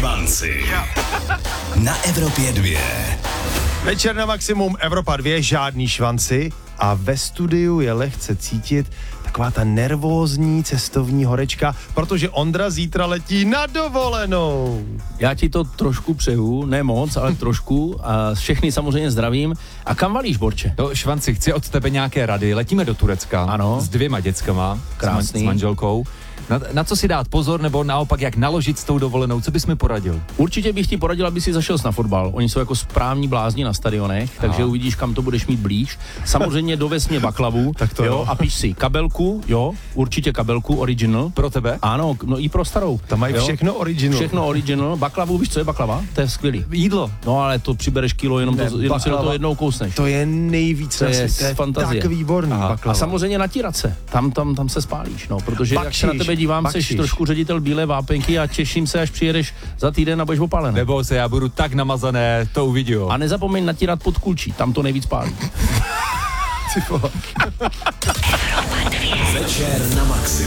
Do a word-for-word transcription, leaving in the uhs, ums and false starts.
Švanci. Na Evropě dvě. Večer na Maximum, Evropa dvě, žádný švanci a ve studiu je lehce cítit taková ta nervózní cestovní horečka, protože Ondra zítra letí na dovolenou. Já ti to trošku přeju, ne moc, ale trošku a všechny samozřejmě zdravím. A kam valíš, Borče? No, Švanci, chci od tebe nějaké rady. Letíme do Turecka. Ano. S dvěma dětskama. Krásný. S, man, s manželkou. Na, na co si dát pozor, nebo naopak jak naložit s tou dovolenou? Co bys mi poradil? Určitě bych ti poradil, aby si zašel na fotbal. Oni jsou jako správní blázni na stadionech, takže Aha. uvidíš, kam to budeš mít blíž. Samozřejmě dovez mě baklavu, Tak to jo, jo. a píš si kabelku, jo, určitě kabelku, original. Pro tebe? Ano, no i pro starou. Tam mají jo. všechno original. Všechno original. Baklavu, víš, co je baklava? To je skvělý. Jídlo. No ale to přibereš kilo, jenom, Ne, to, jenom si do baklava. toho jednou kousneš. To je nejvíc To na je světě. To je fantazie. tak výborný. Aha. baklava. A samozřejmě natírat se. Tam, tam, tam se spálíš, no, protože jak se na Bakšiš, tebe dívám, bakšiš. jsi trošku ředitel bílé vápenky a těším se, až přijedeš za týden a budeš opálený. Nebo se, já budu tak namazané, to uvidí. A nezapomeň natírat pod kulčí, tam to nejvíc pálí. Ty vole. Večer na Maximum.